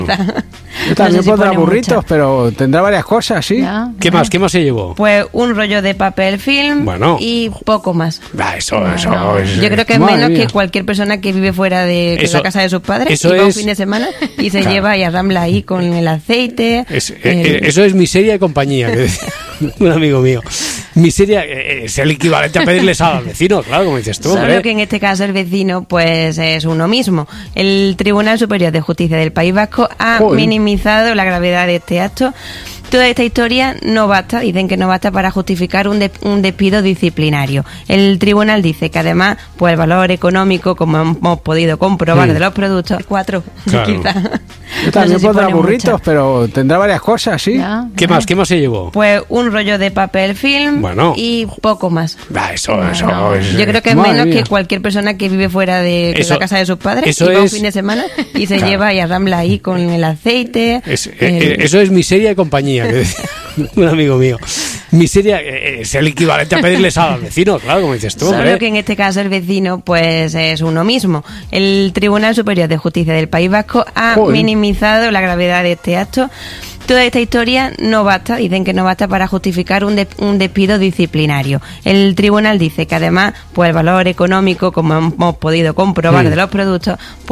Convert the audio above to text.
Yo también pondrá burritos, pero tendrá varias cosas, ¿sí? Ya. ¿Qué más se llevó? Pues un rollo de papel film Bueno. y poco más. Eso es... Yo creo que es Madre menos mía. que cualquier persona que vive fuera de Eso- la casa de sus padres eso y va un es- fin de semana y se Claro. lleva y arrambla ahí con el aceite. Eso es miseria de compañía, que decía un amigo mío. Miseria es el equivalente a pedirle sal al vecino, claro, como dices tú, Solo hombre. que en este caso el vecino pues es uno mismo. El Tribunal Superior de Justicia del País Vasco ha Joder. minimizado la gravedad de este acto. Toda esta historia no basta, dicen que no basta para justificar un despido disciplinario. El tribunal dice que además, pues el valor económico, como hemos podido comprobar de los productos, 4, Claro. quizás. Yo también No sé si pondrá pone burritos, mucho. pero tendrá varias cosas, ¿sí? Ya. ¿Qué más se llevó? Pues un rollo de papel film Bueno. y poco más. Eso es... Yo creo que es Madre menos mía. que cualquier persona que vive fuera de Eso- la casa de sus padres eso y va un es- fin de semana y se Claro. lleva y arrambla ahí con el aceite. Eso es miseria de compañía, que decía un amigo mío. Miseria es el equivalente a pedirle sal al vecino, claro, como dices tú, Solo hombre. que en este caso el vecino pues es uno mismo. El Tribunal Superior de Justicia del País Vasco ha Joder. minimizado la gravedad de este acto. Toda esta historia no basta, dicen que no basta para justificar un despido disciplinario. El tribunal dice que además, pues el valor económico, como hemos podido comprobar de los productos, pues